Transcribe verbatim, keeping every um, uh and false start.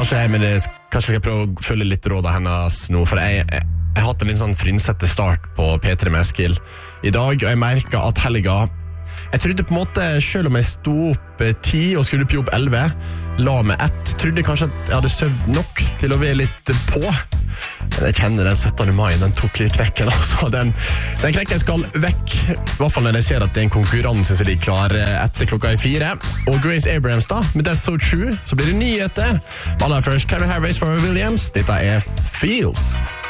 kanskje jeg, men det, kanskje jeg skal prøve å følge litt råd av hennes nå, for jeg, jeg, jeg har hatt en litt sånn frynsette start på P tre med Eskil i dag, og jeg merket at helga jeg trodde på en måte, selv om jeg sto opp ti og skulle på jobb elleve, la meg ett, trodde kanskje at jeg hadde søvd nok til å være litt på. Men jeg kjenner den syttende mai, den tok litt vekk, altså. Den, den krekken skal vekk, i hvert fall når jeg ser at det er en konkurranse som de klarer etter klokka i fire. Og Grace Abrams da, med That's So True, så blir det nyheter. Aller først, Calvin Harris for Williams, dette er Feels.